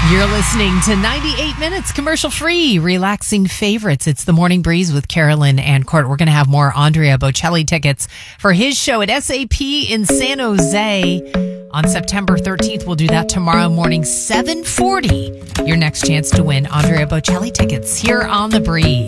You're listening to 98 Minutes commercial-free, relaxing favorites. It's the Morning Breeze with Carolyn and Court. We're going to have more Andrea Bocelli tickets for his show at SAP in San Jose on September 13th. We'll do that tomorrow morning, 7:40. Your next chance to win Andrea Bocelli tickets here on The Breeze.